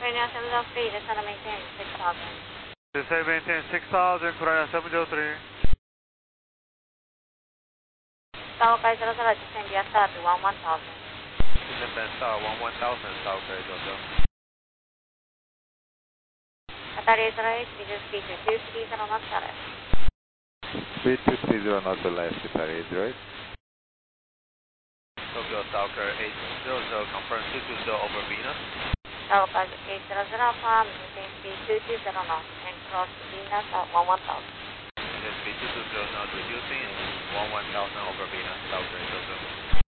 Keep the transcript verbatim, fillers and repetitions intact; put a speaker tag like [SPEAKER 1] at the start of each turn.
[SPEAKER 1] Korea seven zero three, descend and maintain six thousand.
[SPEAKER 2] Descend and maintain six thousand, Korea seven zero three.
[SPEAKER 1] South Kai zero zero, descend via start to one one thousand.
[SPEAKER 2] Descend star one one thousand, South Kai zero zero.
[SPEAKER 1] Qatar zero eight, visual speed to two three zero knots left.
[SPEAKER 3] Speed two three zero knots left, Qatar zero eight.
[SPEAKER 2] Tokyo South Kai eight zero zero, confirm two two zero over Venus.
[SPEAKER 1] South Kai eight zero zero, farm, maintain speed two two zero knots and cross Venus at one one thousand.
[SPEAKER 2] Maintain speed two two zero knots reducing and one one thousand over Venus, South Kai zero zero.